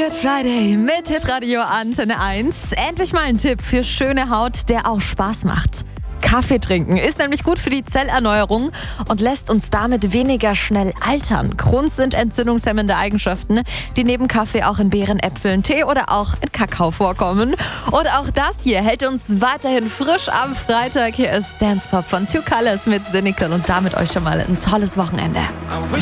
Fat Friday mit Hitradio Antenne 1. Endlich mal ein Tipp für schöne Haut, der auch Spaß macht. Kaffee trinken ist nämlich gut für die Zellerneuerung und lässt uns damit weniger schnell altern. Grund sind entzündungshemmende Eigenschaften, die neben Kaffee auch in Beeren, Äpfeln, Tee oder auch in Kakao vorkommen. Und auch das hier hält uns weiterhin frisch am Freitag. Hier ist Dance Pop von Two Colors mit Cynical und damit euch schon mal ein tolles Wochenende.